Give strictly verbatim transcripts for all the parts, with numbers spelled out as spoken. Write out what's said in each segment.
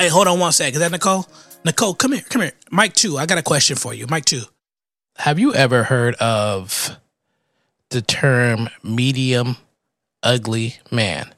Hey, hold on one second. Is that Nicole? Nicole, come here. Come here. Mike two, I got a question for you. Mike two. Have you ever heard of the term medium ugly man?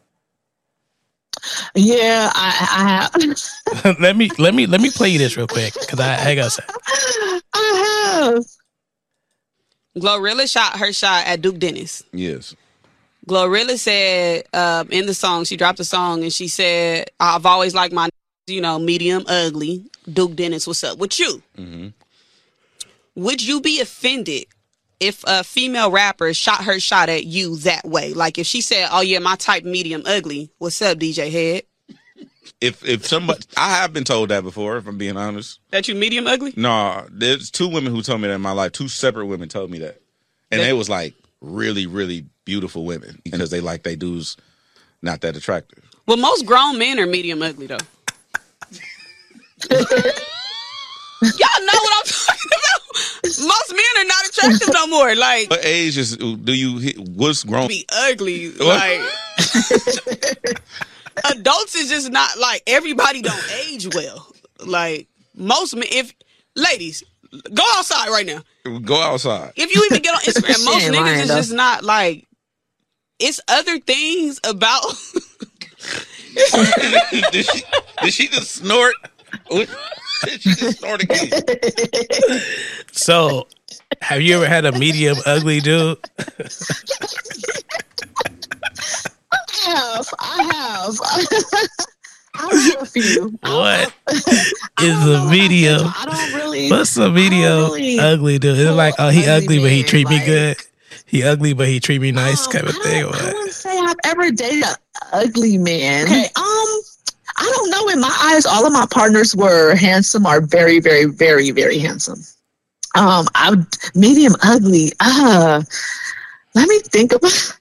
Yeah, I, I have. let me let me let me play you this real quick because I hang on a second. I have. Glorilla shot her shot at Duke Dennis. Yes. Glorilla said um, in the song, she dropped a song and she said, "I've always liked my, you know, medium ugly. Duke Dennis, what's up with you?" Mm-hmm. Would you be offended if a female rapper shot her shot at you that way? Like if she said, "Oh yeah, my type medium ugly. What's up, D J Head?" If if somebody, I have been told that before. If I'm being honest, that you medium ugly? No, there's two women who told me that in my life. Two separate women told me that, and they was like really, really beautiful women because they like they dudes not that attractive. Well, most grown men are medium ugly though. Y'all know what I'm talking about. Most men are not attractive no more. Like, what age is do you? What's grown? Be ugly. Like, adults is just not like everybody don't age well. Like most men, if ladies go outside right now, go outside. If you even get on Instagram, most niggas lying, is though. Just not like. It's other things about. did, she, did she just snort? Did she just snort again? So, have you ever had a medium ugly dude? I have. I have. I have a few. What is a medium? I don't really. What's a medium really ugly dude? It's like, oh, he ugly, man, but he treat like, me good. He ugly, but he treat me nice, um, kind of thing. I, Or what? I wouldn't say I've ever dated an ugly man. Okay, um, I don't know. In my eyes, all of my partners were handsome, or very, very, very, very handsome. Um, I would medium ugly. Uh, let me think about.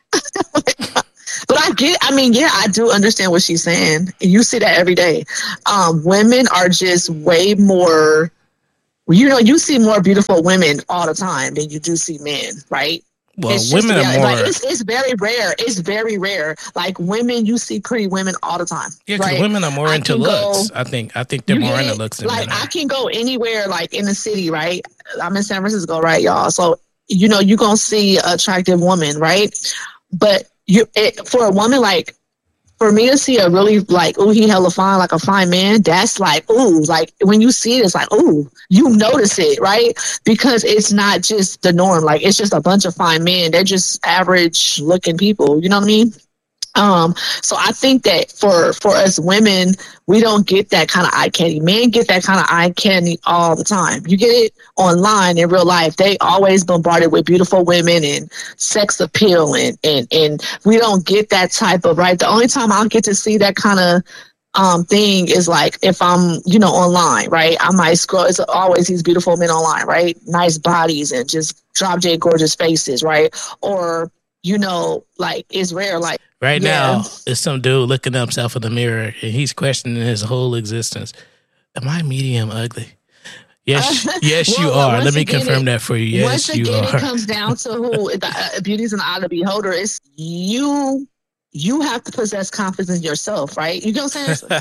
But I get. I mean, yeah, I do understand what she's saying. You see that every day. Um, women are just way more. You know, you see more beautiful women all the time than you do see men, right? Well, it's women just, are yeah, more. Like, it's, it's very rare. It's very rare. Like women, you see pretty women all the time. Yeah, because right? women are more I into looks. Go, I think. I think they're more into looks than like men are. I can go anywhere, like in the city, right? I'm in San Francisco, right, y'all. So you know, you're gonna see an attractive woman, right? But you, it, for a woman, like. For me to see a really like, ooh, he hella fine, like a fine man, that's like, ooh, like when you see it, it's like, ooh, you notice it, right? Because it's not just the norm. Like, it's just a bunch of fine men. They're just average looking people. You know what I mean? Um, so I think that for, for us women, we don't get that kind of eye candy. Men get that kind of eye candy all the time. You get it online in real life. They always bombarded with beautiful women and sex appeal, and, and, and we don't get that type of, right? The only time I'll get to see that kind of um, thing is like if I'm, you know, online, right? I might scroll. It's always these beautiful men online, right? Nice bodies and just drop dead gorgeous faces, right? Or, you know, like it's rare, like, Right yeah. now, it's some dude looking at himself in the mirror and he's questioning his whole existence. Am I medium ugly? Yes, uh, yes, well, you are. Let me again, confirm it, that for you. Yes, once you again, are. It comes down to who the uh, beauty's in the eye of the beholder. It's you. You have to possess confidence in yourself, right? You know what I'm saying?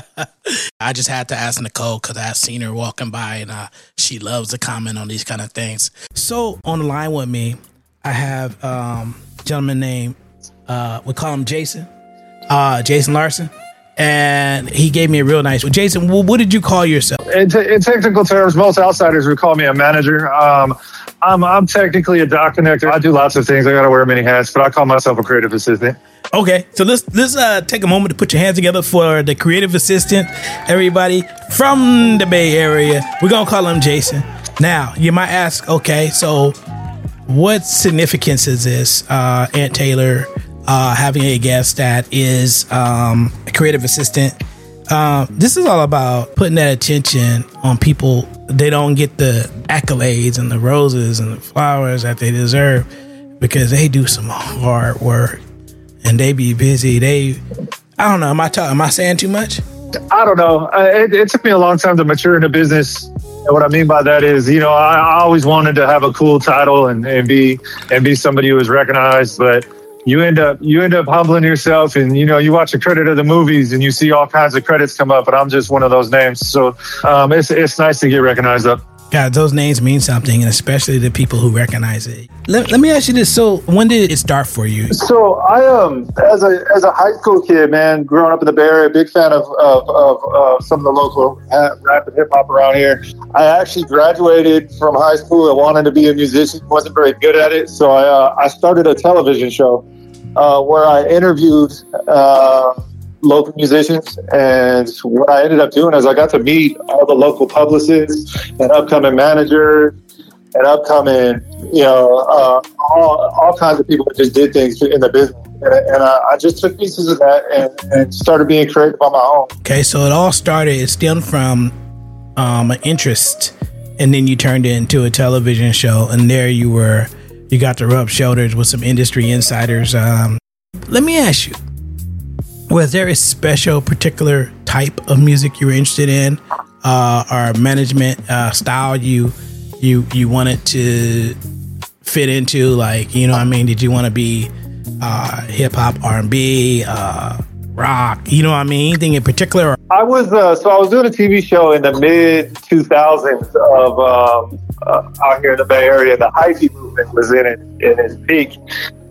I just had to ask Nicole because I've seen her walking by and uh, she loves to comment on these kind of things. So on the line with me, I have um, a gentleman named. Uh, we call him Jason, uh, Jason Larson, and he gave me a real nice one. Jason, what did you call yourself? In, t- in technical terms, most outsiders would call me a manager. Um, I'm, I'm technically a dot connector. I do lots of things. I got to wear many hats, but I call myself a creative assistant. Okay, so let's let's uh, take a moment to put your hands together for the creative assistant, everybody from the Bay Area. We're gonna call him Jason. Now, you might ask, okay, so what significance is this, uh, Aunt Taylor? Uh, having a guest that is um, a creative assistant. Uh, this is all about putting that attention on people. They don't get the accolades and the roses and the flowers that they deserve because they do some hard work and they be busy. They, I don't know. Am I talking? Am I saying too much? I don't know. Uh, it, it took me a long time to mature in the business. And what I mean by that is, you know, I, I always wanted to have a cool title and, and be and be somebody who was recognized, but you end up you end up humbling yourself, and you know you watch a credit of the movies and you see all kinds of credits come up, but I'm just one of those names. So um, it's it's nice to get recognized up. God, those names mean something, and especially the people who recognize it. Let, let me ask you this: so, when did it start for you? So, I um, as a as a high school kid, man, growing up in the Bay Area, big fan of of, of, of some of the local rap and hip hop around here. I actually graduated from high school and wanted to be a musician. wasn't very good at it, so I uh, I started a television show uh, where I interviewed Uh, local musicians, and what I ended up doing is I got to meet all the local publicists and upcoming managers and upcoming, you know, uh, all, all kinds of people that just did things in the business. And, and I, I just took pieces of that and, and started being creative on my own. Okay, so it all started, it stemmed from um, an interest, and then you turned it into a television show, and there you were, you got to rub shoulders with some industry insiders. Um, let me ask you, was there a special particular type of music you were interested in, uh, or management uh, style you you you wanted to fit into? Like, you know what I mean? Did you want to be uh, hip hop, R and B, uh, rock? You know what I mean? Anything in particular? I was uh, so I was doing a T V show in the mid two thousands of um, uh, out here in the Bay Area. The hyphy movement was in it in its peak.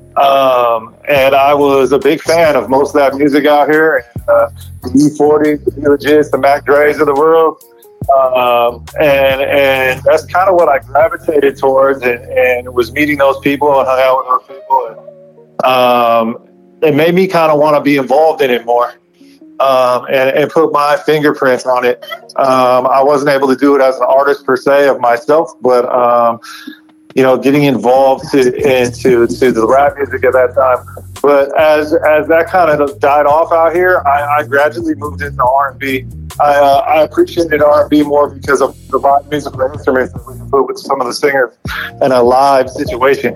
Um, and I was a big fan of most of that music out here, and, uh, the E forty, the Legits, the Mac Dre's of the world. Um, and, and that's kind of what I gravitated towards, and, and was meeting those people and hung out with those people. And, um, it made me kind of want to be involved in it more, um, and, and put my fingerprints on it. Um, I wasn't able to do it as an artist per se of myself, but, um, you know, getting involved to, into to the rap music at that time. But as as that kind of died off out here, I, I gradually moved into R and B. I, uh, I appreciated R and B more because of the live musical instruments that we can put with some of the singers in a live situation.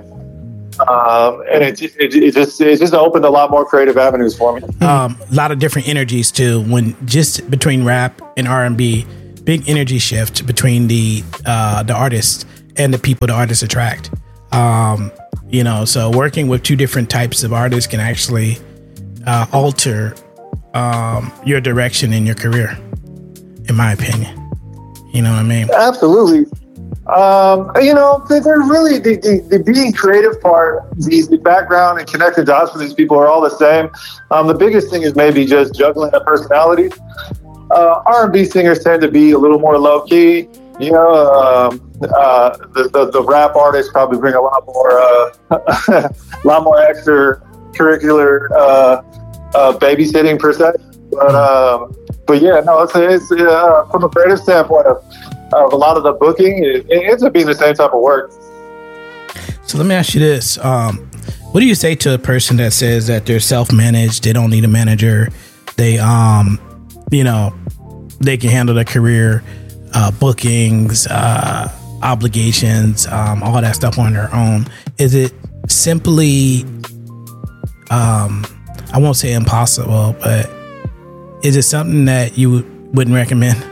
Um, and it, it, it just it just opened a lot more creative avenues for me. Um, a lot of different energies too. When just between rap and R and B, big energy shift between the uh, the artists and the people the artists attract. Um, you know, so working with two different types of artists can actually uh, alter um, your direction in your career, in my opinion. You know what I mean? Absolutely. Um, you know, they're really the, the, the being creative part, the, the background and connecting dots with these people are all the same. Um, the biggest thing is maybe just juggling the personalities. Uh, R and B singers tend to be a little more low key. You know, um, uh, the, the the rap artists probably bring a lot more, uh, a lot more extracurricular uh, uh, babysitting per se. But um, but yeah, no, it's, it's uh, from a creative standpoint of, of a lot of the booking, it, it ends up being the same type of work. So let me ask you this: um, what do you say to a person that says that they're self-managed, they don't need a manager, they um, you know, they can handle their career? Uh, bookings, uh, obligations, um, all that stuff on their own. Is it simply, um, I won't say impossible, but is it something that you wouldn't recommend?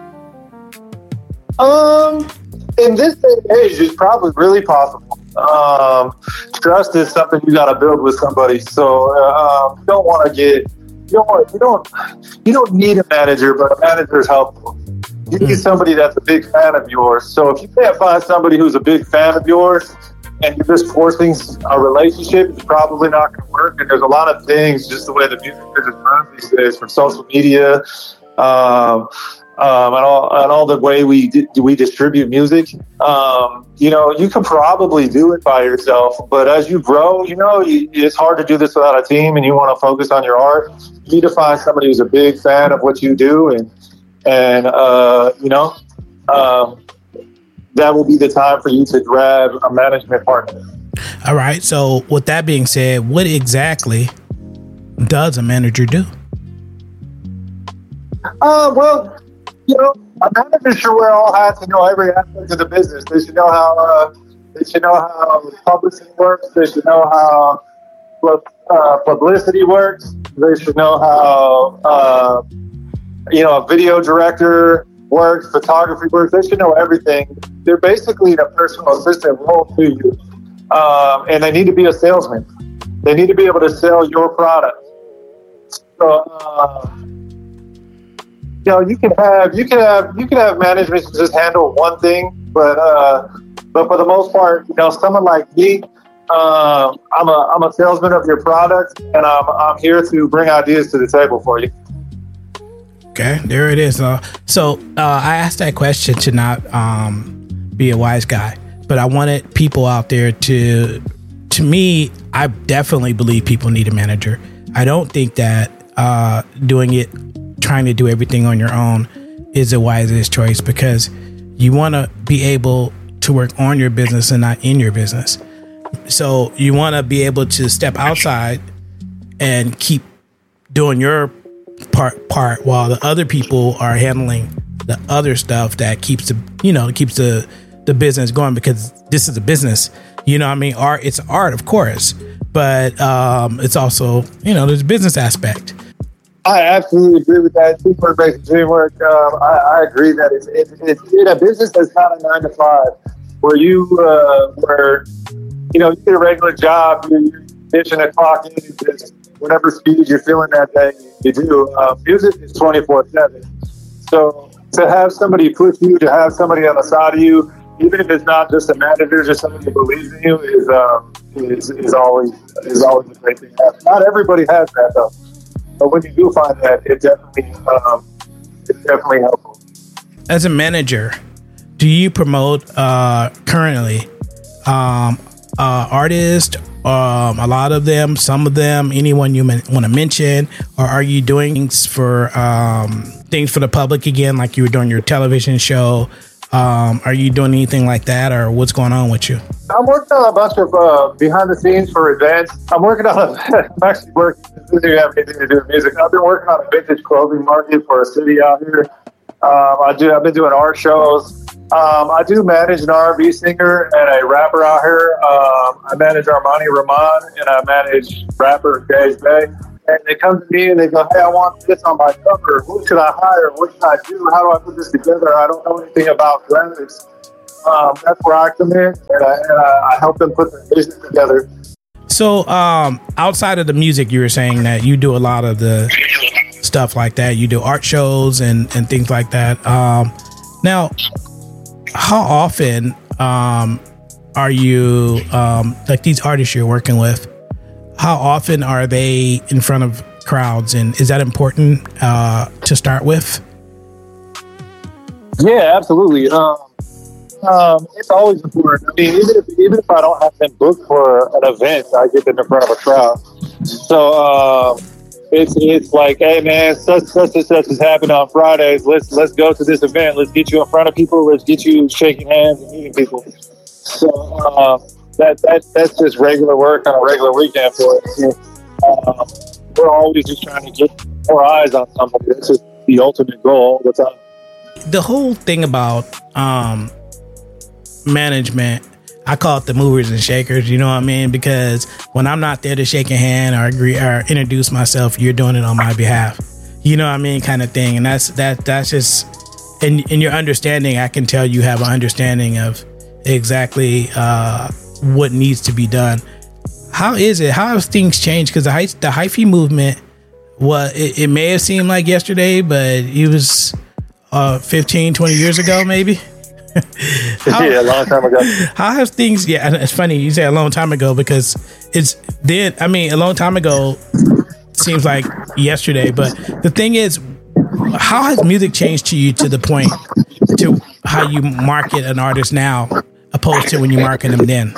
Um, in this day and age, it's probably really possible. Um, trust is something you got to build with somebody. So uh, um, you don't want to get, you don't want, you don't, you don't need a manager, but a manager is helpful. You need somebody that's a big fan of yours. So if you can't find somebody who's a big fan of yours and you're just forcing a relationship, it's probably not going to work. And there's a lot of things, just the way the music business runs these days, from social media, um, um, and all and all the way we di- we distribute music. Um, you know, you can probably do it by yourself, but as you grow, you know, you, it's hard to do this without a team, and you want to focus on your art. You need to find somebody who's a big fan of what you do, and And, uh, you know, um, that will be the time for you to grab a management partner. All right. So with that being said, what exactly does a manager do? Uh, well, you know, a manager should wear all hats and know every aspect of the business. They should know how, uh, they should know how publicity works. They should know how uh, publicity works. They should know how, uh, you know, a video director works, photography works. They should know everything. They're basically a personal assistant role to you. Um, and they need to be a salesman. They need to be able to sell your product. So, uh, you know, you can have you can have you can have management just handle one thing, but uh, but for the most part, you know, someone like me, uh, I'm a I'm a salesman of your product, and I'm I'm here to bring ideas to the table for you. Okay, there it is. Uh, so uh, I asked that question to not um, be a wise guy, but I wanted people out there to. To me, I definitely believe people need a manager. I don't think that uh, doing it, trying to do everything on your own is the wisest choice, because you want to be able to work on your business and not in your business. So you want to be able to step outside and keep doing your part part while the other people are handling the other stuff that keeps the, you know, keeps the, the business going, because this is a business. You know what I mean? Art, it's art, of course, but um, it's also, you know, there's a business aspect. I absolutely agree with that. Teamwork makes the dream work. Um, I, I agree that it's, it's, it's in a business that's not a nine to five, where you, uh, where, you know, you get a regular job, you're pitching a clock in, just whatever speed you're feeling that day, you do. Uh, music is twenty-four seven. So to have somebody push you, to have somebody on the side of you, even if it's not just a manager, just somebody who believes in you, is um, is is always is always a great thing to have. Not everybody has that though, but when you do find that, it definitely um, it's definitely helpful. As a manager, do you promote uh, currently um, uh, artists? Um, a lot of them, some of them, anyone you want to mention, or are you doing things for um, things for the public again, like you were doing your television show? Um, are you doing anything like that, or what's going on with you? I'm working on a bunch of uh, behind the scenes for events. I'm working on a, I'm actually working, this doesn't have anything to do with music. I've been working on a vintage clothing market for a city out here. Um, I do, I've been doing art shows. Um, I do manage an R and B singer and a rapper out here. Um, I manage Armani Rahman, and I manage rapper Gage Bay. And they come to me and they go, "Hey, I want this on my cover. Who should I hire? What should I do? How do I put this together? I don't know anything about graphics." Um, that's where I come in, and I, and I, I help them put their vision together. So um, outside of the music, you were saying that you do a lot of the stuff like that. You do art shows and, and things like that. Um, now, how often um, are you, um, like these artists you're working with, how often are they in front of crowds, and is that important uh, to start with? Yeah, absolutely. Um, um, it's always important. I mean, even if even if I don't have them booked for an event, I get them in front of a crowd. So um, it's it's like, "Hey man, such such and such is happening on Fridays. Let's let's go to this event. Let's get you in front of people. Let's get you shaking hands and meeting people." So. Uh, That, that that's just regular work on a regular weekend for us. Uh, we're always just trying to get more eyes on somebody. That's just the ultimate goal all the time. The whole thing about um, management, I call it the movers and shakers. You know what I mean? Because when I'm not there to shake a hand or agree or introduce myself, you're doing it on my behalf. You know what I mean? Kind of thing. And that's that. That's just in in your understanding. I can tell you have an understanding of exactly. Uh, what needs to be done. How is it? How have things changed? Because the hy- the hyphy movement, well, it, it may have seemed like yesterday, but it was uh, fifteen, twenty years ago, maybe. how, yeah, a long time ago. How have things? Yeah, it's funny you say a long time ago, because it's then. I mean, a long time ago seems like yesterday, but the thing is, how has music changed to you to the point to how you market an artist now, opposed to when you market them then?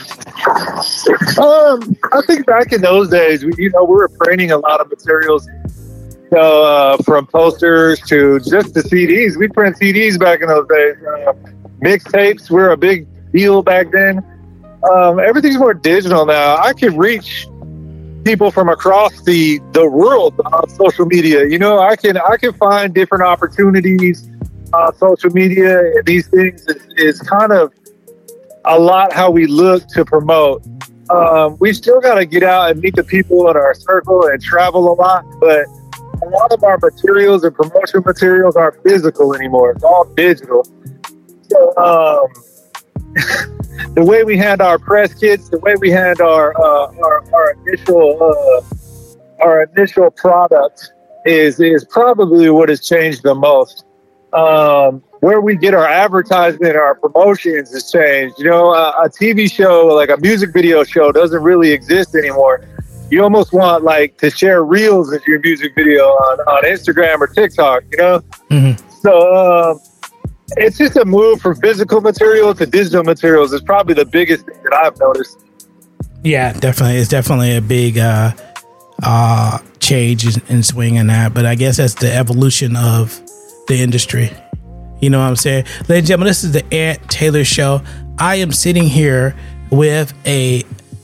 Um, I think back in those days, we, you know, we were printing a lot of materials, you know, uh, from posters to just the C Ds. We print C Ds back in those days. Uh, mixtapes were a big deal back then. Um, everything's more digital now. I can reach people from across the the world on social media. You know, I can I can find different opportunities on social media, and these things is, is kind of a lot how we look to promote. Um, we still got to get out and meet the people in our circle and travel a lot, but a lot of our materials and promotion materials aren't physical anymore. It's all digital. So um, the way we hand our press kits, the way we hand our uh, our, our initial uh, our initial product is is probably what has changed the most. Um, where we get our advertisement, our promotions has changed. You know, a, a T V show, like a music video show, doesn't really exist anymore. You almost want like to share reels of your music video on, on Instagram or TikTok, you know? Mm-hmm. So um, it's just a move from physical material to digital materials is probably the biggest thing that I've noticed. Yeah, definitely. It's definitely a big uh, uh, change in swing in that. But I guess that's the evolution of the industry. You know what I'm saying? Ladies and gentlemen, this is the Ant Taylor Show. I am sitting here with a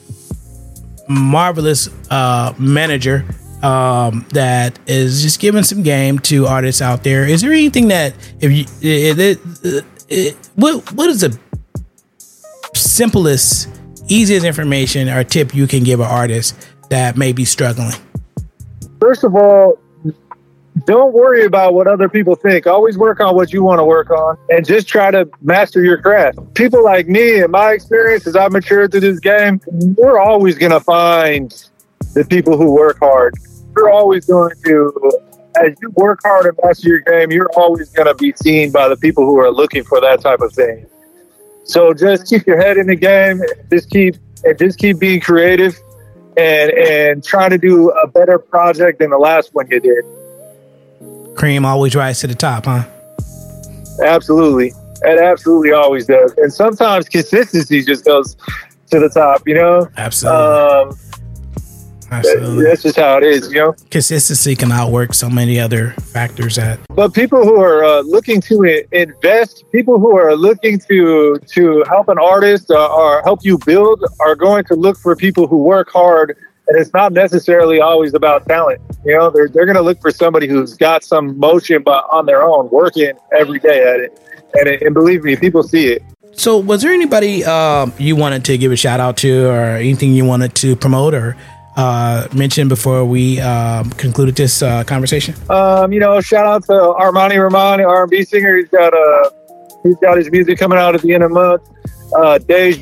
marvelous uh, manager um, that is just giving some game to artists out there. Is there anything that, if you, it, it, it, it, what what is the simplest, easiest information or tip you can give an artist that may be struggling? First of all, don't worry about what other people think. Always work on what you want to work on and just try to master your craft. People like me, in my experience, as I've matured through this game, we're always going to find the people who work hard. You're always going to, as you work hard and master your game, you're always going to be seen by the people who are looking for that type of thing. So just keep your head in the game. Just keep and just keep being creative and and try to do a better project than the last one you did. Cream always rise to the top, huh? Absolutely. It absolutely always does. And sometimes consistency just goes to the top, you know? Absolutely. Um, Absolutely. That's just how it is, you know? Consistency can outwork so many other factors that. But people who are uh, looking to invest, people who are looking to to help an artist uh, or help you build are going to look for people who work hard. And it's not necessarily always about talent. You know, they're they're going to look for somebody who's got some motion, but on their own, working every day at it. And, it, and believe me, people see it. So was there anybody um, you wanted to give a shout out to or anything you wanted to promote or uh, mention before we um, concluded this uh, conversation? Um, you know, shout out to Armani Rahman, R and B singer. He's got, uh, he's got his music coming out at the end of the month. Uh, Dej